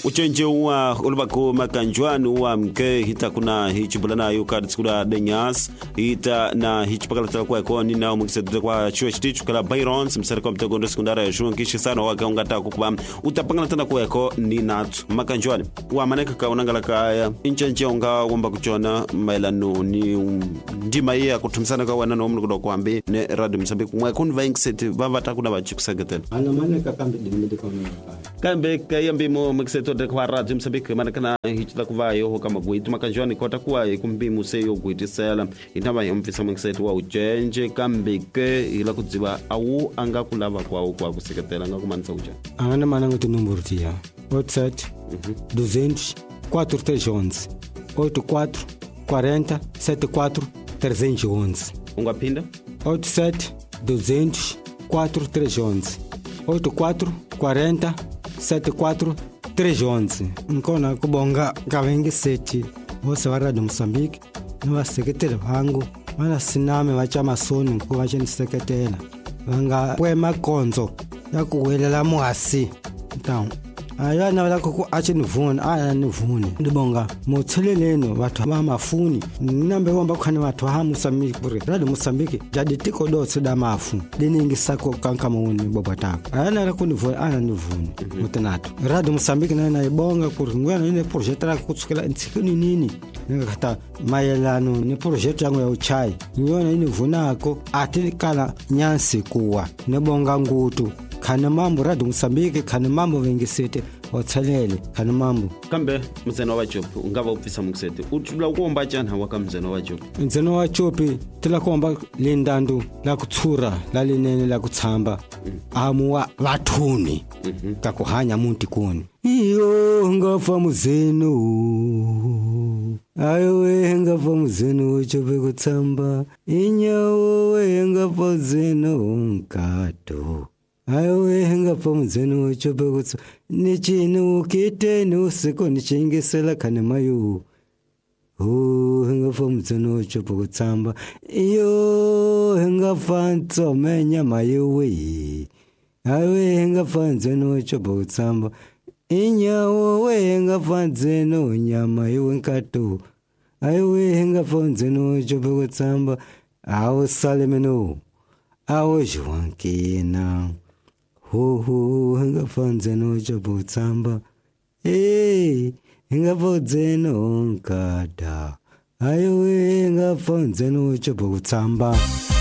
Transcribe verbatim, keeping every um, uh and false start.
Uchenje uwa ulubako makanjwani uwa mke hita kuna hichibulana yuka tsikula denyas hita na hichipakala tala kwa ni na umukise kwa chuo chitichu kala Byrons msarika mtegondo sekundara ya shungi kishi sana waka ungata kukuba utapangala tana kwa eko ni natu makanjwani uwa maneka ka unangala kaya inchenje unga wamba kuchona mailano ni ndima iya kutumsana kwa wana na umnu kudo kuambi ne radio Msambiki mwa kunvaingseti vavata kuna wachikusageten ana maneka kambi dimidi kwa mwana kambe kayambi mo mkiseto de kwa radio Msambiki manakana hichita kuvayo kama guitu makanjwani kota kuwa kumbi museyo guiti sela inaba yomfisa mkiseto wa uchenje kambe ke ila kuziba au anga kulava kwa kwa kuseketela anga kumanisa ucha ana manango tunumburtia WhatsApp duzentos quatro três onze oito quatro quarenta setenta e quatro trezentos e onze ungapinda WhatsApp duzentos quatro três onze oito quatro quarenta setenta e quatro trezentos e onze nkona kubonga kavengi seti wose wa Radio Msambiki nivaseketela vangu vala siname vacha masoni kuvacha niseketela vanga kwema konzo ya kuwelela muhasi ntawu aya na la ku ache nivuna aya nivune ndibonga motheleleno bathu ba mafuni nambe wamba khane bathu ha Msambiki bure Radio Msambiki jadi tiko dotse da mafu deningi sako kankama woni bobatako aya na la ku nivuna aya nivune mutenato Radio Msambiki na na ibonga ku ngwana ine project la kutsukela ntsikini nini ngakata mayelano ni project yangu ya uchai ngiyona ine vunako atikala nyansi kuwa nebonga ngutu kana mambo Radio Msambiki kana mambo vengisete watsalele kana mambo kambe mzeno wa chopi ungava upisa mksete utula kuomba jana waka mzeno wa chopi mzeno wa chopi tila kuomba lindandu la kutsura la linene la kutsamba mm. amuwa wathuni mm-hmm. kakuhanya munti kuni iyo ngafa mzeno ayo we ngafa mzeno chopi kutsamba inyawo we ngafa mzeno nkato ayo wenga pomzeno chobegutso nichinu kite no seko nichingesela kana mayo oh henga pomzeno chobogutsamba iyo henga fantso menya mayo we ayo henga fanzeno chobogutsamba inyawo wenga fanzeno nyama yo nkato ayo henga fanzeno chobogutsamba awo salemeno awo jwankina ho ho henga fanzeno chabutsamba eh henga fanzeno nkada ayo henga fanzeno chabutsamba